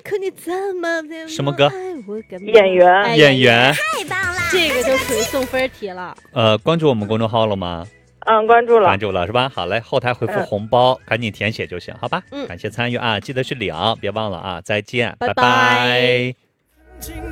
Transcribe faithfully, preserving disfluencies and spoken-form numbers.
可你怎么什么歌？ 演员， 哎演员， 太棒了！这个就属于送分题了。 呃，关注我们公众号了吗？ 嗯，关注了， 关注了是吧？好嘞，后台回复红包，赶紧填写就行，好吧？ 嗯， 感谢参与啊，记得去领，别忘了啊！再见， 拜拜拜拜。